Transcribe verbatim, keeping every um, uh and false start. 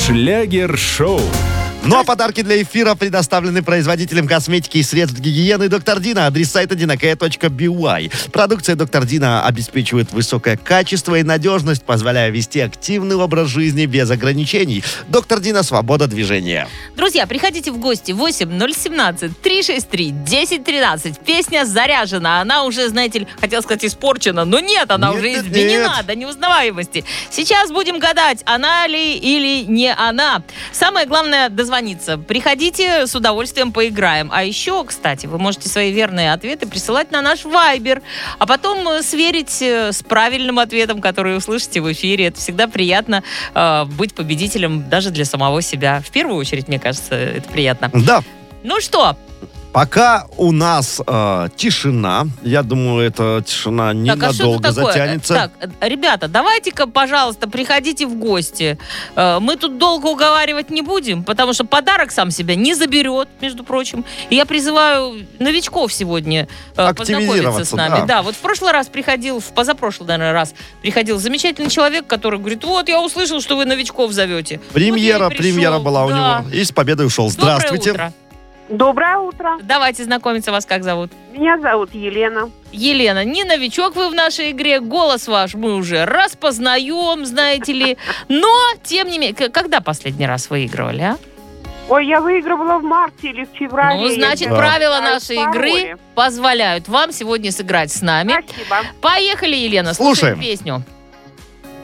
Шлягер-шоу. Ну а подарки для эфира предоставлены производителем косметики и средств гигиены доктор Дина. Адрес сайта динокея точка би уай. Продукция доктор Дина обеспечивает высокое качество и надежность, позволяя вести активный образ жизни без ограничений. доктор Дина, свобода движения. Друзья, приходите в гости. восемь ноль семнадцать три шесть три десять тринадцать. Песня заряжена. Она уже, знаете ли, хотел сказать, испорчена. Но нет, она Нет, уже нет, изменена нет. до неузнаваемости. Сейчас будем гадать, она ли или не она. Самое главное — дозвониться. Приходите, с удовольствием поиграем. А еще, кстати, вы можете свои верные ответы присылать на наш Вайбер, а потом э, сверить э, с правильным ответом, который услышите в эфире. Это всегда приятно э, быть победителем даже для самого себя. В первую очередь, мне кажется, это приятно. Да, Ну что, пока у нас э, тишина. Я думаю, эта тишина так, а что ненадолго это такое? затянется. Так, э, ребята, давайте-ка, пожалуйста, приходите в гости. Э, Мы тут долго уговаривать не будем, потому что подарок сам себя не заберет, между прочим. И я призываю новичков сегодня э, познакомиться с Активизироваться, нами. да. Да, вот в прошлый раз приходил, в позапрошлый, наверное, раз приходил замечательный человек, который говорит: вот, я услышал, что вы новичков зовете. Премьера, Вот я и пришел. премьера была Да. у него. И с победой ушел. Доброе Здравствуйте. утро. Доброе утро. Давайте знакомиться, вас как зовут? Меня зовут Елена. Елена, не новичок вы в нашей игре, голос ваш мы уже распознаем, знаете ли. Но, тем не менее, к- когда последний раз выигрывали, а? Ой, я выигрывала в марте или в феврале. Ну, значит, я правила знаю, нашей пароли. игры позволяют вам сегодня сыграть с нами. Спасибо. Поехали, Елена, Слушаем. слушаем песню.